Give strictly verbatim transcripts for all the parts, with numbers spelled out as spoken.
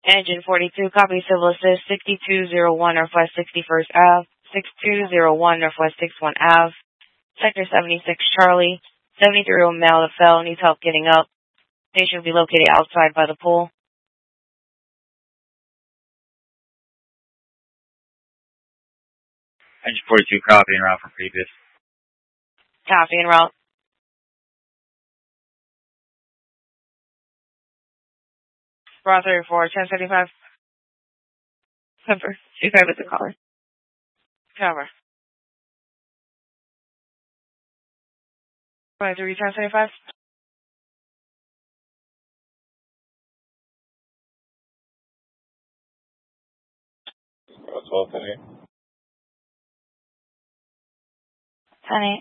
Engine forty-two, copy Civil Assist, sixty-two oh one Northwest sixty-first Avenue, sixty-two oh one Northwest sixty-first Avenue, Sector seventy-six Charlie, seventy-three-year-old male that fell, needs help getting up. Patient will be located outside by the pool. Engine forty-two, copy en route from previous. Copy en route. Raw thirty-four, ten seventy-five. Cover. two five with the caller. Cover. twenty-three, ten seventy-five. twelve, ten eight. ten eight.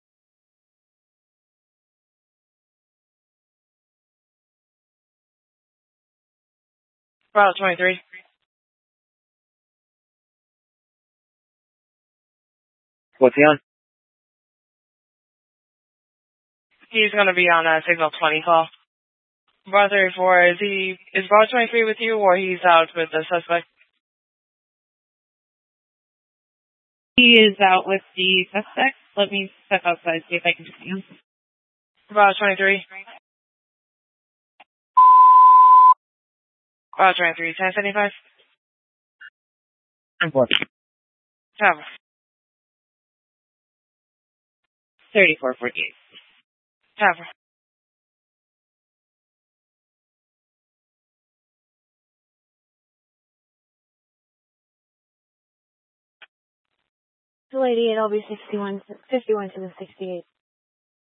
Route twenty-three. What's he on? He's going to be on a signal twenty call. Bar thirty-four, is he, is bar twenty-three with you or he's out with the suspect? He is out with the suspect. Let me step outside, see if I can see him. Bar twenty-three. Bar twenty-three, ten seventy-five. I'm what? Cover. thirty-four forty-eight. Cover. The lady at L B sixty-one, fifty-one to the sixty-eight.